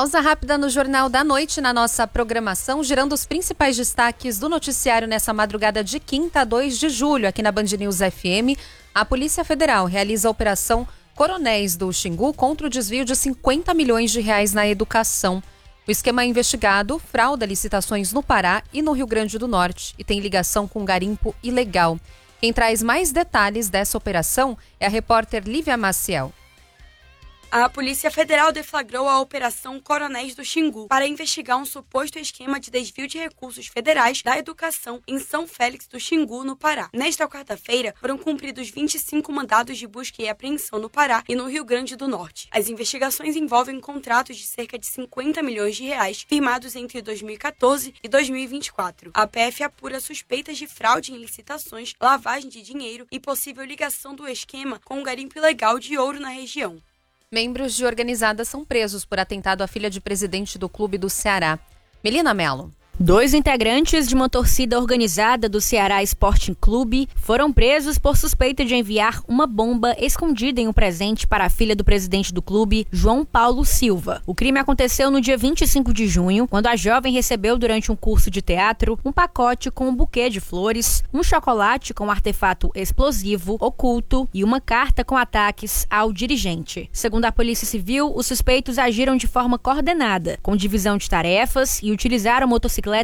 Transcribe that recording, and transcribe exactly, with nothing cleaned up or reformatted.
Pausa rápida no Jornal da Noite na nossa programação, girando os principais destaques do noticiário nessa madrugada de quinta, dois de julho, aqui na Band News F M. A Polícia Federal realiza a Operação Coronéis do Xingu contra o desvio de cinquenta milhões de reais na educação. O esquema é investigado frauda licitações no Pará e no Rio Grande do Norte e tem ligação com garimpo ilegal. Quem traz mais detalhes dessa operação é a repórter Lívia Maciel. A Polícia Federal deflagrou a Operação Coronéis do Xingu para investigar um suposto esquema de desvio de recursos federais da educação em São Félix do Xingu, no Pará. Nesta quarta-feira, foram cumpridos vinte e cinco mandados de busca e apreensão no Pará e no Rio Grande do Norte. As investigações envolvem contratos de cerca de cinquenta milhões de reais firmados entre dois mil e quatorze e dois mil e vinte e quatro. A P F apura suspeitas de fraude em licitações, lavagem de dinheiro e possível ligação do esquema com o garimpo ilegal de ouro na região. Membros de organizada são presos por atentado à filha de presidente do clube do Ceará. Melina Mello. Dois integrantes de uma torcida organizada do Ceará Sporting Clube foram presos por suspeita de enviar uma bomba escondida em um presente para a filha do presidente do clube, João Paulo Silva. O crime aconteceu no dia vinte e cinco de junho, quando a jovem recebeu durante um curso de teatro um pacote com um buquê de flores, um chocolate com um artefato explosivo oculto e uma carta com ataques ao dirigente. Segundo a Polícia Civil, os suspeitos agiram de forma coordenada, com divisão de tarefas e utilizaram motocicletas